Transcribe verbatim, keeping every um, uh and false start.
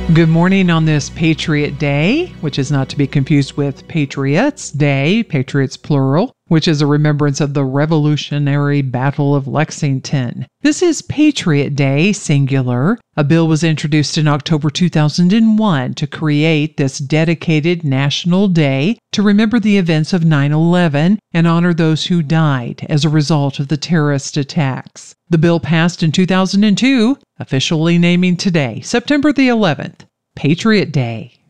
Good morning on this Patriot Day, which is not to be confused with Patriots Day, Patriots plural, which is a remembrance of the Revolutionary Battle of Lexington. This is Patriot Day, singular. A bill was introduced in October two thousand one to create this dedicated national day to remember the events of nine eleven and honor those who died as a result of the terrorist attacks. The bill passed in two thousand two, officially naming today, September the eleventh, Patriot Day.